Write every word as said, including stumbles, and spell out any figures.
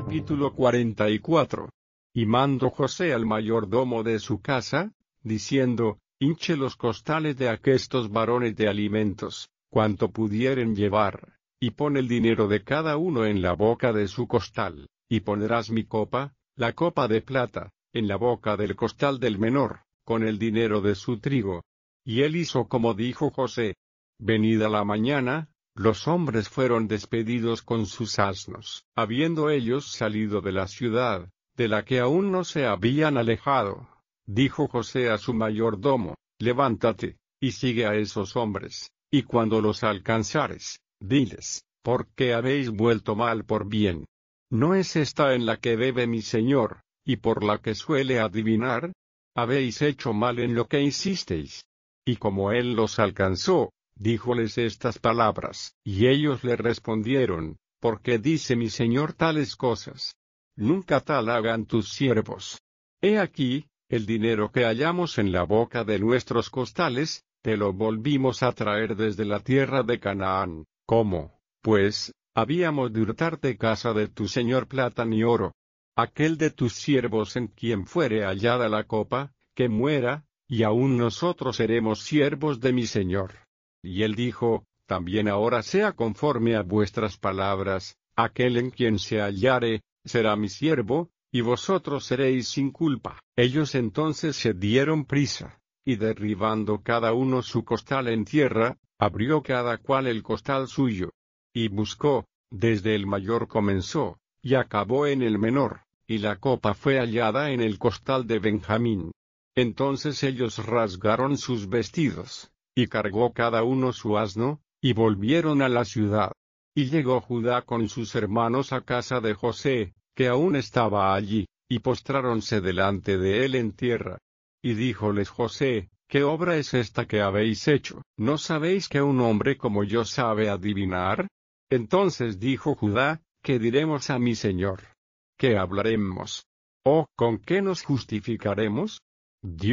Capítulo cuarenta y cuatro. Y mandó José al mayordomo de su casa, diciendo, hinche los costales de aquestos varones de alimentos, cuanto pudieren llevar, y pon el dinero de cada uno en la boca de su costal, y pondrás mi copa, la copa de plata, en la boca del costal del menor, con el dinero de su trigo. Y él hizo como dijo José. Venida la mañana, los hombres fueron despedidos con sus asnos, habiendo ellos salido de la ciudad, de la que aún no se habían alejado. Dijo José a su mayordomo, levántate, y sigue a esos hombres, y cuando los alcanzares, diles, ¿por qué habéis vuelto mal por bien? ¿No es esta en la que bebe mi señor, y por la que suele adivinar? Habéis hecho mal en lo que hicisteis. Y como él los alcanzó, díjoles estas palabras, y ellos le respondieron, ¿por qué dice mi señor tales cosas? Nunca tal hagan tus siervos. He aquí, el dinero que hallamos en la boca de nuestros costales, te lo volvimos a traer desde la tierra de Canaán. ¿Cómo, pues, habíamos de hurtarte casa de tu señor plata ni oro? Aquel de tus siervos en quien fuere hallada la copa, que muera, y aún nosotros seremos siervos de mi señor. Y él dijo, también ahora sea conforme a vuestras palabras, aquel en quien se hallare, será mi siervo, y vosotros seréis sin culpa. Ellos entonces se dieron prisa, y derribando cada uno su costal en tierra, abrió cada cual el costal suyo. Y buscó, desde el mayor comenzó, y acabó en el menor, y la copa fue hallada en el costal de Benjamín. Entonces ellos rasgaron sus vestidos, y cargó cada uno su asno, y volvieron a la ciudad. Y llegó Judá con sus hermanos a casa de José, que aún estaba allí, y postráronse delante de él en tierra. Y díjoles José, ¿qué obra es esta que habéis hecho? ¿No sabéis que un hombre como yo sabe adivinar? Entonces dijo Judá, ¿qué diremos a mi señor? ¿Qué hablaremos? ¿O con qué nos justificaremos?